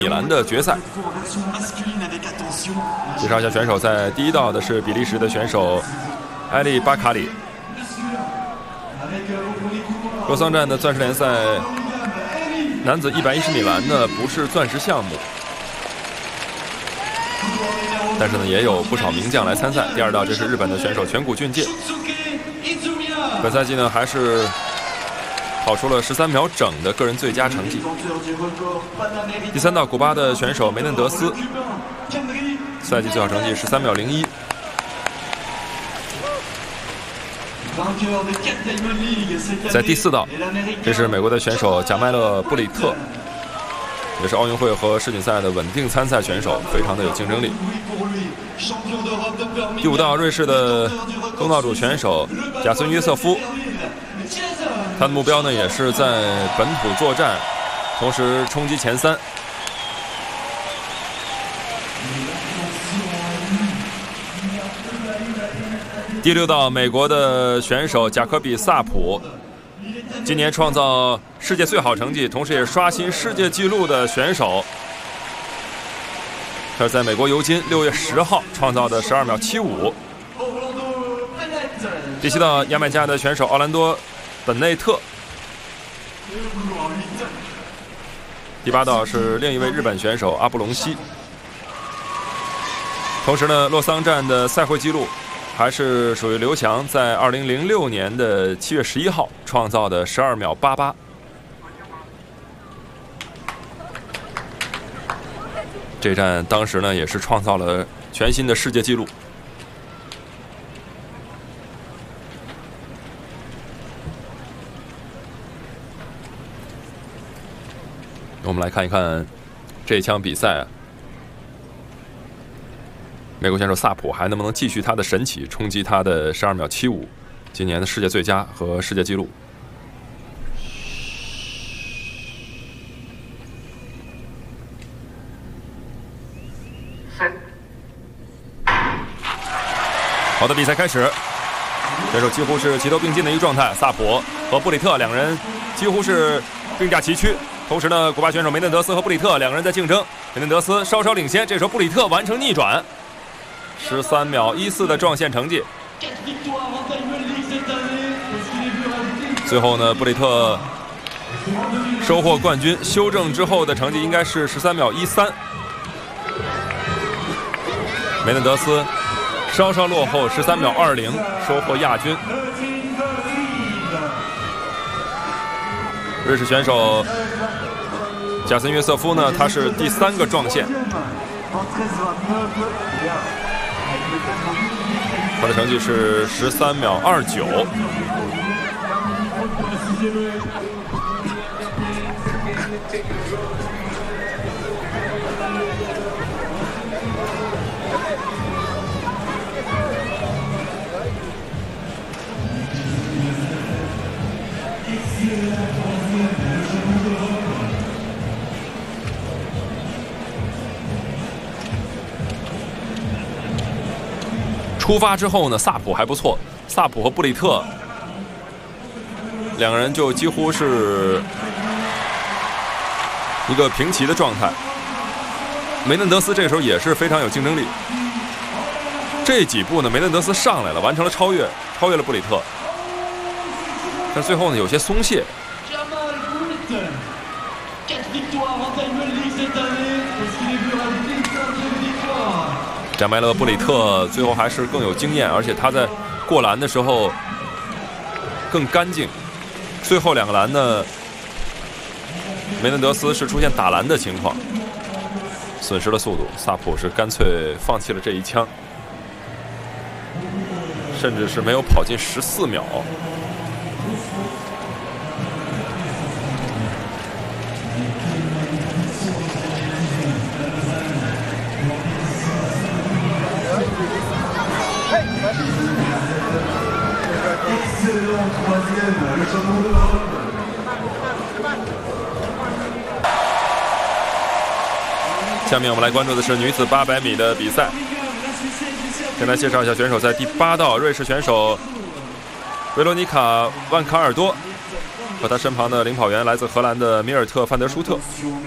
米兰的决赛。介绍一下选手，在第一道的是比利时的选手埃利巴卡里。洛桑站的钻石联赛男子110米栏呢不是钻石项目，但是呢也有不少名将来参赛。第二道这是日本的选手泉谷俊介，本赛季呢还是跑出了13秒整的个人最佳成绩。第三道古巴的选手梅嫩德斯，赛季最好成绩13秒01。在第四道，这是美国的选手贾迈勒·布里特，也是奥运会和世锦赛的稳定参赛选手，非常的有竞争力。第五道，瑞士的东道主选手贾森约瑟夫，他的目标呢也是在本土作战，同时冲击前3。第六道，美国的选手贾科比·萨普，今年创造世界最好成绩，同时也是刷新世界纪录的选手。他是在美国尤金6月10号创造的12秒75。第七道，牙买加的选手奥兰多·本内特。第八道是另一位日本选手阿布隆西。同时呢，洛桑站的赛会纪录还是属于刘翔在2006年的7月11号创造的12秒88。这站当时呢也是创造了全新的世界纪录。我们来看一看这一场比赛啊，美国选手萨普还能不能继续他的神奇，冲击他的12秒75，今年的世界最佳和世界纪录。好的，比赛开始，选手几乎是齐头并进的一个状态，萨普和布里特两人几乎是并驾齐驱。同时呢，古巴选手梅嫩德斯和布里特两个人在竞争，梅嫩德斯稍稍领先，这时候布里特完成逆转，13秒14的撞线成绩。最后呢，布里特收获冠军，修正之后的成绩应该是13秒13。梅嫩德斯稍稍落后13秒20，收获亚军。瑞士选手贾森约瑟夫呢，他是第3个撞线，他的成绩是13秒29。出发之后呢，萨普还不错，萨普和布里特两个人就几乎是一个平齐的状态。梅嫩德斯这时候也是非常有竞争力，这几步呢，梅嫩德斯上来了，完成了超越了布里特，但最后呢有些松懈。贾迈勒·布里特最后还是更有经验，而且他在过栏的时候更干净。最后2个栏呢，梅嫩德斯是出现打栏的情况，损失了速度。萨普是干脆放弃了这一枪，甚至是没有跑进14秒。下面我们来关注的是女子800米的比赛。先来介绍一下选手，在第8道，瑞士选手维罗妮卡·万卡尔多， 和他身旁的领跑员来自荷兰的米尔特·范德舒特。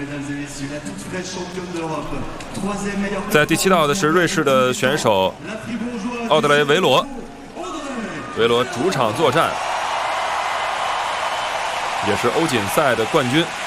在第7道的是瑞士的选手奥德雷·维罗，维罗主场作战，也是欧锦赛的冠军。